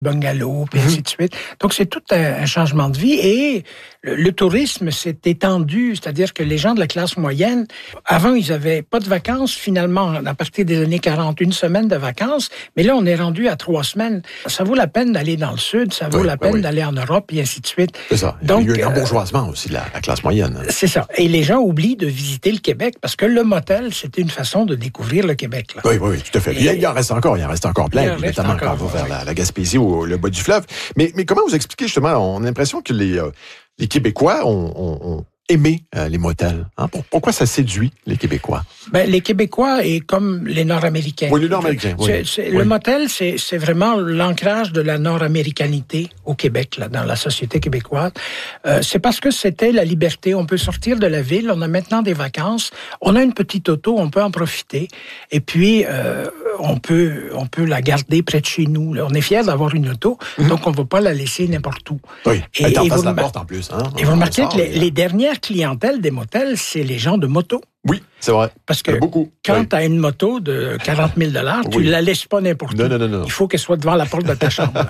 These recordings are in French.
bungalows, puis ainsi de suite. Donc, c'est tout un changement de vie. Et le tourisme s'est étendu, c'est-à-dire que les gens de la classe moyenne, avant, ils avaient pas de vacances, finalement, à partir des années 40, une semaine de vacances, mais là, on est rendu à 3 semaines. Ça vaut la peine d'aller dans le sud, ça vaut la peine d'aller en Europe, et ainsi de suite. C'est ça. Donc, il y a eu un embourgeoisement aussi de la classe moyenne. C'est ça. Et les gens oublient de visiter le Québec, parce que le motel, c'était une façon de découvrir le Québec. Là. Oui, tout à fait. Il en reste encore plein, notamment quand on va vers la Gaspésie ou le bas du fleuve. Mais comment vous expliquez justement, on a l'impression que les Québécois ont aimé les motels. Hein? Pourquoi ça séduit les Québécois? Les Québécois et comme les Nord-Américains. Oui, les Nord-Américains. Le motel, c'est vraiment l'ancrage de la nord-américanité au Québec, là, dans la société québécoise. C'est parce que c'était la liberté. On peut sortir de la ville, on a maintenant des vacances, on a une petite auto, on peut en profiter. Et puis, on peut la garder près de chez nous. Là. On est fiers d'avoir une auto, donc on ne va pas la laisser n'importe où. Oui, elle est en face de la porte en plus. Hein? Et vous remarquez que les dernières clientèles des motels, c'est les gens de moto. Oui, c'est vrai. Parce que quand tu as une moto de 40 000 $, tu ne la laisses pas n'importe où. Non. Il faut qu'elle soit devant la porte de ta chambre.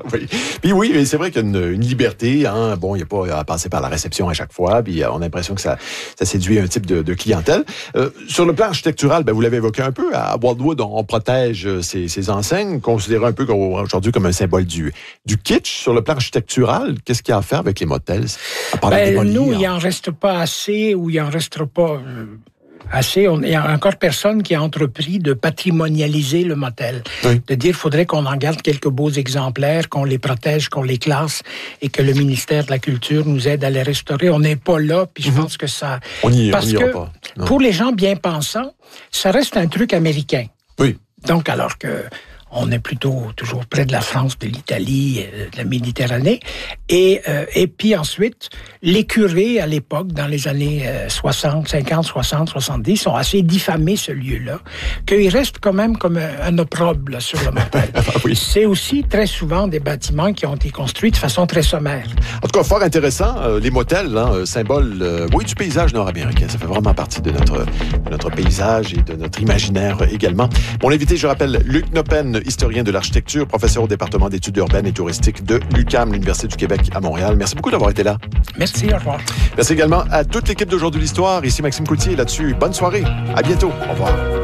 Puis c'est vrai qu'il y a une liberté. Hein. Bon, il n'y a pas à passer par la réception à chaque fois. Puis on a l'impression que ça séduit un type de clientèle. Sur le plan architectural, vous l'avez évoqué un peu, à Wildwood, on protège ces enseignes, considérées un peu aujourd'hui comme un symbole du kitsch. Sur le plan architectural, qu'est-ce qu'il y a à faire avec les motels? Nous, il n'en reste pas assez ou il n'en restera pas... assez. Il y a encore personne qui a entrepris de patrimonialiser le motel. Oui. De dire qu'il faudrait qu'on en garde quelques beaux exemplaires, qu'on les protège, qu'on les classe et que le ministère de la Culture nous aide à les restaurer. On n'est pas là, puis je pense que ça... On n'y ira pas. Non. Pour les gens bien pensants, ça reste un truc américain. Oui. Donc, alors que... on est plutôt toujours près de la France, de l'Italie, de la Méditerranée. Et puis ensuite, les curés, à l'époque, dans les années 50, 60, 70, ont assez diffamé ce lieu-là, qu'il reste quand même comme un opprobre là, sur le motel. Oui. C'est aussi très souvent des bâtiments qui ont été construits de façon très sommaire. En tout cas, fort intéressant. Les motels, symbole du paysage nord-américain. Ça fait vraiment partie de notre paysage et de notre imaginaire également. Mon invité, je rappelle, Luc Noppen, historien de l'architecture, professeur au département d'études urbaines et touristiques de l'UQAM, l'Université du Québec à Montréal. Merci beaucoup d'avoir été là. Merci, au revoir. Merci également à toute l'équipe d'Aujourd'hui l'Histoire. Ici Maxime Coutier, là-dessus, bonne soirée. À bientôt. Au revoir.